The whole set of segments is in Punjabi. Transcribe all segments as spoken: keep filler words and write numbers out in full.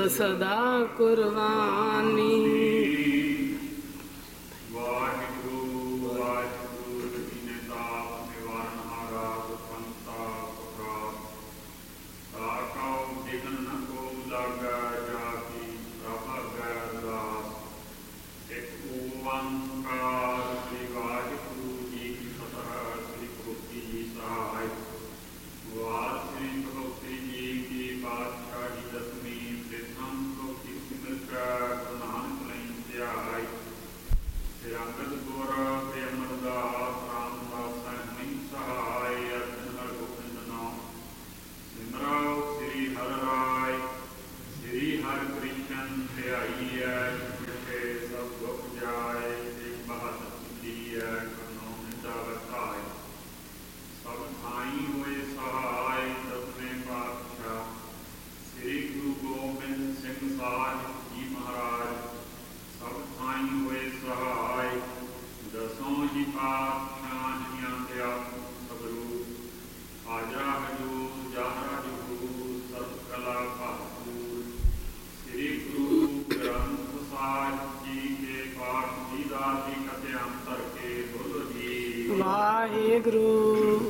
ਸਦਾ ਕੁਰਬਾਨੀ। ਵਾਹਿਗੁਰੂ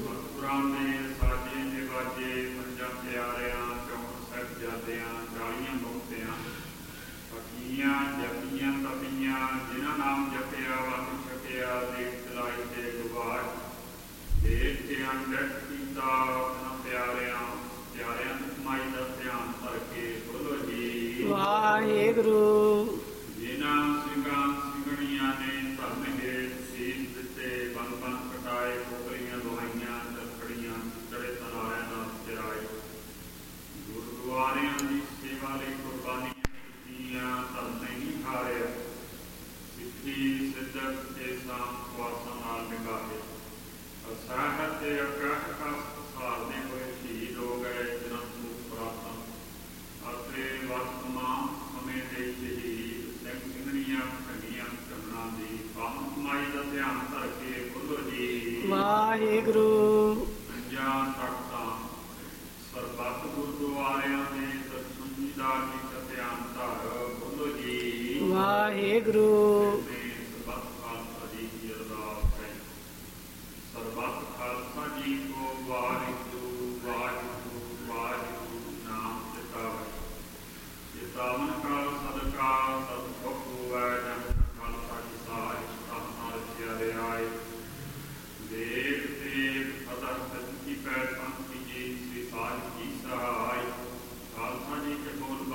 ਵਾਹਿਗੁਰੂ ਜਿਨ੍ਹਾਂ ਸਿੰਘਾਂ ਸਿੰਘਣੀਆਂ ਨੇ ਧਰਮ ਹੇਠ ਸੀਸ ਦਿੱਤੇ, ਬੰਨ ਬੰਨ ਕਟਾਏ, ਕੋਕਰੀਆਂ ਦੁਹਾਈਆਂ, ਚਰਖੜੀਆਂ ਚੜੇ ਤਲਾਰਿਆਂ ਨਾਲ ਚਰਾਏ, ਗੁਰਦੁਆਰਿਆਂ ਦੀ ਸੇਵਾ ਲਈ ਕੁਰਬਾਨੀਆਂ ਕੀਤੀਆਂ, ਧਰਮ ਨਹੀਂ ਹਾਰਿਆ, ਸਿੱਖੀ ਸਿੱਧਕ ਤੇ ਸਾਮ ਸਵਾਸਾਂ ਨਾਲ ਨਿਭਾਏ, ਅਸਹਿ ਤੇ ਅਕਹ ਕਸ ਸਹਾਰਦੇ ਹੋਏ ਸ਼ਹੀਦ ਹੋ ਗਏ, ਜਨਮ ਮੁਖ ਪ੍ਰਾਪਤ ਅਤੇ ਵਰਤਮਾਨ ਸਮੇਂ ਦੇ ਸ਼ਹੀਦ ਸਿੰਘ ਸਿੰਘਣੀਆਂ ਠੱਗੀਆਂ ਝਗੜਾਂ ਦੀ ਕੰਮ ਕਮਾਈ ਦਾ ਧਿਆਨ ਧਰ ਕੇ ਬੋਲੋ ਜੀ ਵਾਹਿਗੁਰੂ। ਪੰਜਾਂ ਤਖਤਾਂ ਸਰਬੱਤ ਗੁਰਦੁਆਰਿਆਂ ਦੇ ਦਰਸ਼ਨ ਦੀਦਾਰ ਦੀ ਧਿਆਨ ਧਰ ਬੋਲੋ ਜੀ ਵਾਹਿਗੁਰੂ। ਸਰਬੱਤ ਖਾਲਸਾ ਜੀ ਦੀ ਅਰਦਾਸ ਹੈ। ਸਰਬੱਤ ਖਾਲਸਾ ਜੀ ਕੋ ਵਾਹਿਗੁਰੂ ਵਾਹਿਗੁਰੂ ਵਾਹਿਗੁਰੂ ਨਾਮ ਚਿਤਾਵੇ। ਚਿਤਾਵਨ ਕਾਲ ਸਦਕਾ ਸਤਿ